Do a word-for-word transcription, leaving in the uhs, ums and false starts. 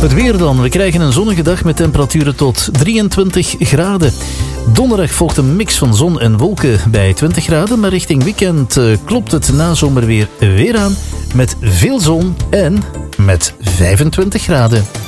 Het weer dan. We krijgen een zonnige dag met temperaturen tot drieëntwintig graden. Donderdag volgt een mix van zon en wolken bij twintig graden. Maar richting weekend uh, klopt het nazomerweer weer aan met veel zon en met vijfentwintig graden.